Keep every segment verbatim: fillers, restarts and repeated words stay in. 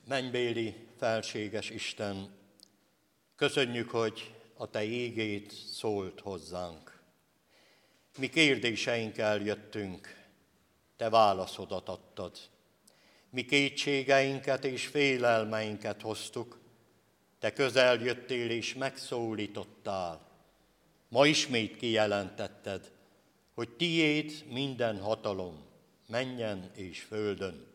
Mennybéli, felséges Isten, köszönjük, hogy a Te ígéd szólt hozzánk. Mi kérdéseinkkel jöttünk, Te válaszodat adtad. Mi kétségeinket és félelmeinket hoztuk, Te közel jöttél és megszólítottál. Ma ismét kijelentetted, hogy Tiéd minden hatalom, mennyen és földön.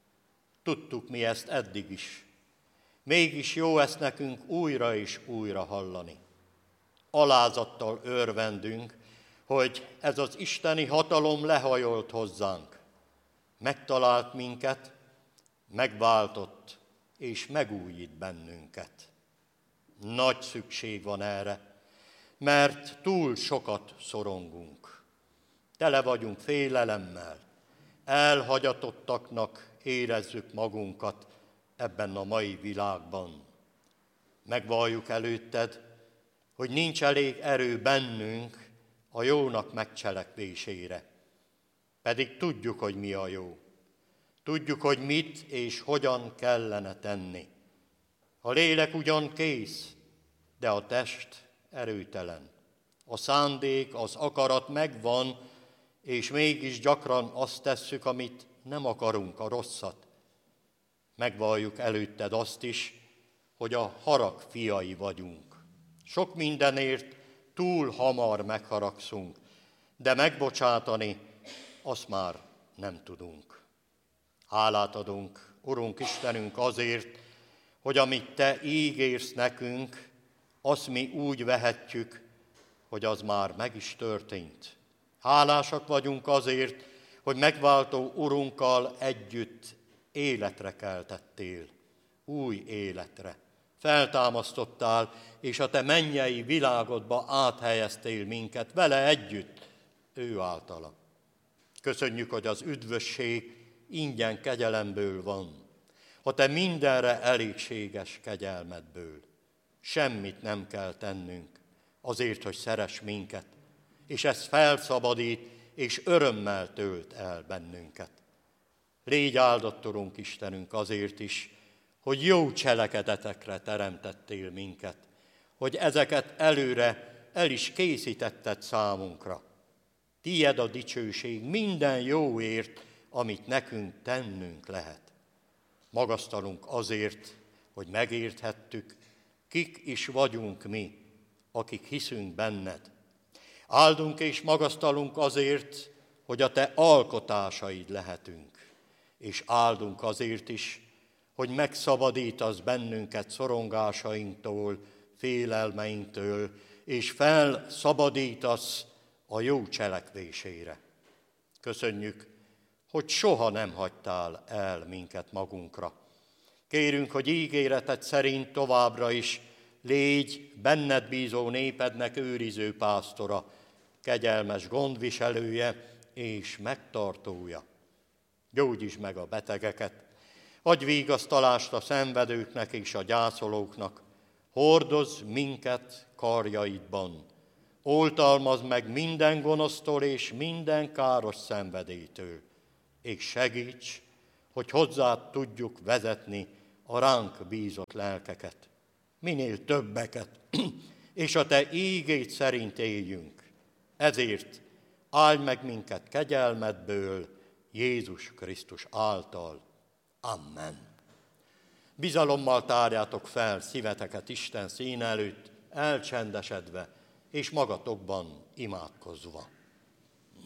Tudtuk mi ezt eddig is, mégis jó ezt nekünk újra és újra hallani. Alázattal örvendünk, hogy ez az isteni hatalom lehajolt hozzánk. Megtalált minket, megváltott és megújít bennünket. Nagy szükség van erre, mert túl sokat szorongunk. Tele vagyunk félelemmel, elhagyatottaknak érezzük magunkat ebben a mai világban. Megvalljuk előtted, hogy nincs elég erő bennünk a jónak megcselekvésére. Pedig tudjuk, hogy mi a jó. Tudjuk, hogy mit és hogyan kellene tenni. A lélek ugyan kész, de a test erőtelen. A szándék, az akarat megvan, és mégis gyakran azt tesszük, amit nem akarunk, a rosszat. Megvalljuk előtted azt is, hogy a harag fiai vagyunk. Sok mindenért túl hamar megharagszunk, de megbocsátani azt már nem tudunk. Hálát adunk, Urunk Istenünk, azért, hogy amit Te ígérsz nekünk, azt mi úgy vehetjük, hogy az már meg is történt. Hálásak vagyunk azért, hogy megváltó Urunkkal együtt életre keltettél, új életre. Feltámasztottál, és a Te mennyei világodba áthelyeztél minket vele együtt, ő általa. Köszönjük, hogy az üdvösség ingyen kegyelemből van, a Te mindenre elégséges kegyelmedből. Semmit nem kell tennünk azért, hogy szeress minket, és ez felszabadít, és örömmel tölt el bennünket. Légy áldott, Urunk Istenünk, azért is, hogy jó cselekedetekre teremtettél minket, hogy ezeket előre el is készítetted számunkra. Tied a dicsőség minden jóért, amit nekünk tennünk lehet. Magasztalunk azért, hogy megérthettük, kik is vagyunk mi, akik hiszünk benned. Áldunk és magasztalunk azért, hogy a Te alkotásaid lehetünk, és áldunk azért is, hogy megszabadítasz bennünket szorongásainktól, félelmeinktől, és felszabadítasz a jó cselekvésére. Köszönjük, hogy soha nem hagytál el minket magunkra. Kérünk, hogy ígéreted szerint továbbra is légy benned bízó népednek őriző pásztora, kegyelmes gondviselője és megtartója. Gyógyítsd meg a betegeket, adj vigasztalást a szenvedőknek és a gyászolóknak, hordozz minket karjaidban, oltalmazd meg minden gonosztól és minden káros szenvedélytől, és segíts, hogy hozzád tudjuk vezetni a ránk bízott lelkeket, minél többeket, és a Te ígéd szerint éljünk. Ezért áldj meg minket kegyelmedből, Jézus Krisztus által. Amen. Bizalommal tárjátok fel szíveteket Isten színe előtt, elcsendesedve és magatokban imádkozva.